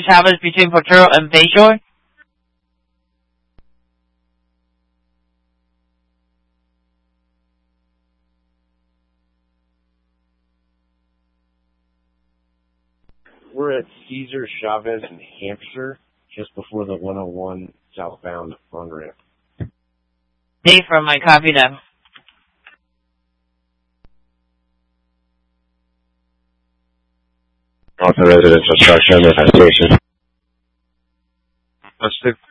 Mr. Chavez, between Potrero and Bayshore? We're at Cesar Chavez in Hampshire, just before the 101 southbound on-ramp. Dave from my copy that. Also residential structure, infestation. That's